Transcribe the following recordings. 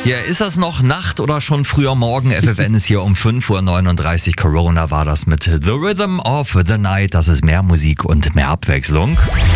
Ja, ist das noch Nacht oder schon früher Morgen? FFN ist hier um 5:39 Uhr. Corona war das mit The Rhythm of the Night. Das ist mehr Musik und mehr Abwechslung.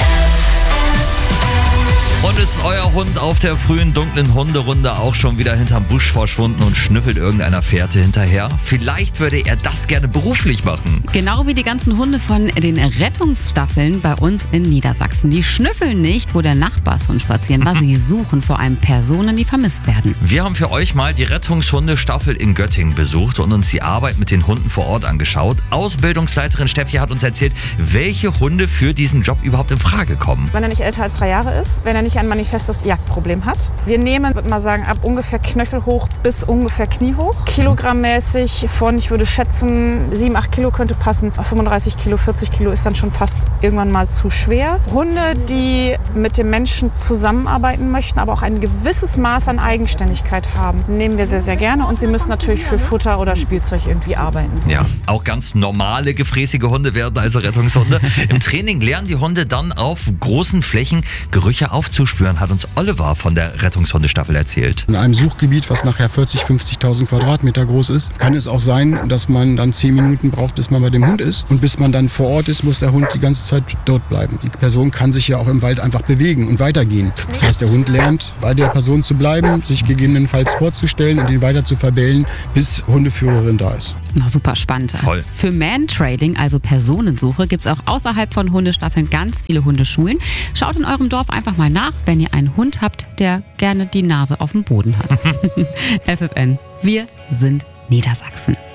Und ist euer Hund auf der frühen, dunklen Hunderunde auch schon wieder hinterm Busch verschwunden und schnüffelt irgendeiner Fährte hinterher? Vielleicht würde er das gerne beruflich machen. Genau wie die ganzen Hunde von den Rettungsstaffeln bei uns in Niedersachsen. Die schnüffeln nicht, wo der Nachbarshund spazieren war. Sie suchen vor allem Personen, die vermisst werden. Wir haben für euch mal die Rettungshundestaffel in Göttingen besucht und uns die Arbeit mit den Hunden vor Ort angeschaut. Ausbildungsleiterin Steffi hat uns erzählt, welche Hunde für diesen Job überhaupt in Frage kommen. Wenn er nicht älter als 3 Jahre ist, wenn er nicht ein manifestes Jagdproblem hat. Wir nehmen, würde mal sagen, ab ungefähr knöchelhoch bis ungefähr kniehoch. Kilogrammmäßig von, ich würde schätzen, 7-8 Kilo könnte passen. 35 Kilo, 40 Kilo ist dann schon fast irgendwann mal zu schwer. Hunde, die mit dem Menschen zusammenarbeiten möchten, aber auch ein gewisses Maß an Eigenständigkeit haben, nehmen wir sehr, sehr gerne. Und sie müssen natürlich für Futter oder Spielzeug irgendwie arbeiten. Ja, auch ganz normale, gefräßige Hunde werden also Rettungshunde. Im Training lernen die Hunde dann auf großen Flächen Gerüche aufzuspüren, hat uns Oliver von der Rettungshundestaffel erzählt. In einem Suchgebiet, was nachher 40.000, 50.000 Quadratmeter groß ist, kann es auch sein, dass man dann 10 Minuten braucht, bis man bei dem Hund ist. Und bis man dann vor Ort ist, muss der Hund die ganze Zeit dort bleiben. Die Person kann sich ja auch im Wald einfach bewegen und weitergehen. Das heißt, der Hund lernt, bei der Person zu bleiben, sich gegebenenfalls vorzustellen und ihn weiter zu verbellen, bis Hundeführerin da ist. Na, super spannend. Voll. Für Man-Trading, also Personensuche, gibt es auch außerhalb von Hundestaffeln ganz viele Hundeschulen. Schaut in eurem Dorf einfach mal nach, wenn ihr einen Hund habt, der gerne die Nase auf dem Boden hat. FFN, wir sind Niedersachsen.